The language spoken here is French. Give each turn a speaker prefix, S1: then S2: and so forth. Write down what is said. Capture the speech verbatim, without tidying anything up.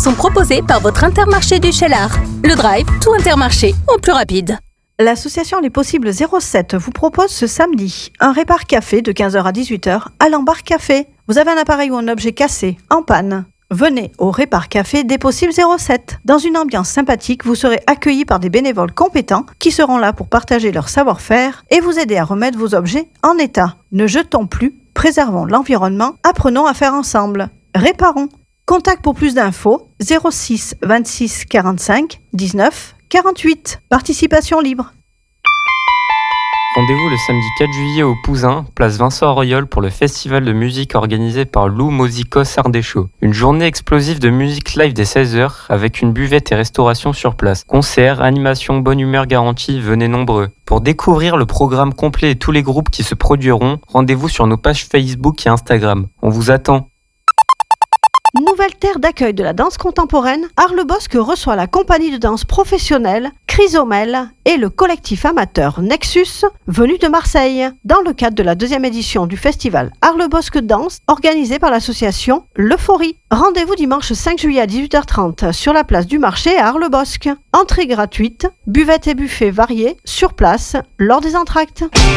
S1: sont proposés par votre Intermarché du Cheylard. Le Drive, tout Intermarché, au plus rapide.
S2: L'association Les Possibles zéro sept vous propose ce samedi un répar café de quinze heures à dix-huit heures à l'Embarque Café. Vous avez un appareil ou un objet cassé, en panne. Venez au Répar Café des Possibles zéro sept. Dans une ambiance sympathique, vous serez accueillis par des bénévoles compétents qui seront là pour partager leur savoir-faire et vous aider à remettre vos objets en état. Ne jetons plus, préservons l'environnement, apprenons à faire ensemble. Réparons. Contact pour plus d'infos zéro six vingt-six quarante-cinq dix-neuf quarante-huit. Participation libre.
S3: Rendez-vous le samedi quatre juillet au Pouzin, place Vincent Auriol pour le festival de musique organisé par Lou Mozicos Ardéchaud. Une journée explosive de musique live dès seize heures avec une buvette et restauration sur place. Concerts, animations, bonne humeur garantie, venez nombreux. Pour découvrir le programme complet et tous les groupes qui se produiront, rendez-vous sur nos pages Facebook et Instagram. On vous attend.
S2: Nouvelle terre d'accueil de la danse contemporaine, Arles-Bosc reçoit la compagnie de danse professionnelle Chrysomel et le collectif amateur Nexus venu de Marseille dans le cadre de la deuxième édition du festival Arles-Bosc Danse organisé par l'association L'Euphorie. Rendez-vous dimanche cinq juillet à dix-huit heures trente sur la place du marché à Arles-Bosc. Entrée gratuite, buvette et buffet variés sur place lors des entr'actes.